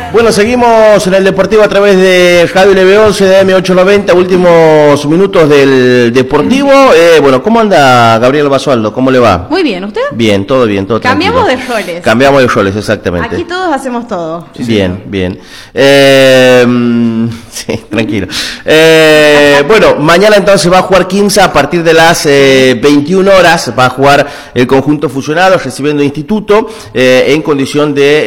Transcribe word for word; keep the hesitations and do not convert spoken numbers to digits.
Bueno, seguimos en el Deportivo a través de Radio L B once de M ochocientos noventa, últimos minutos del Deportivo. Eh, bueno, ¿cómo anda Gabriel Basualdo? ¿Cómo le va? Muy bien, ¿usted? Bien, todo bien, todo Cambiamos tranquilo. de roles. Cambiamos de roles, exactamente. Aquí todos hacemos todo. Sí, bien, bien. Eh, sí, tranquilo. Eh, bueno, mañana entonces va a jugar Quimsa a partir de las eh, veintiuna horas. Va a jugar el conjunto fusionado recibiendo Instituto eh, en condición de